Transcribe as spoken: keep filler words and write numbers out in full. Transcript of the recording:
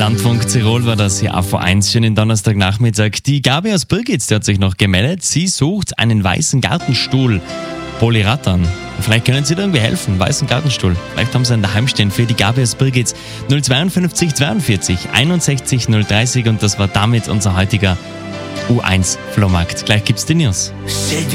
Landfunk Tirol war das hier A V eins. Schönen Donnerstagnachmittag. Die Gabi aus Birgitz, die hat sich noch gemeldet. Sie sucht einen weißen Gartenstuhl. Polyrattern. Vielleicht können Sie da irgendwie helfen. Weißen Gartenstuhl. Vielleicht haben Sie einen daheim stehen für die Gabi aus Birgitz. null zweiundfünfzig zweiundvierzig einundsechzig null dreißig und das war damit unser heutiger U eins Flohmarkt. Gleich gibt's die News.